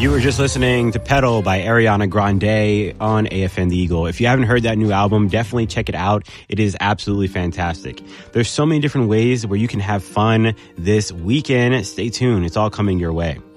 You were just listening to Pedal by Ariana Grande on AFN The Eagle. If you haven't heard that new album, definitely check it out. It is absolutely fantastic. There's so many different ways where you can have fun this weekend. Stay tuned. It's all coming your way.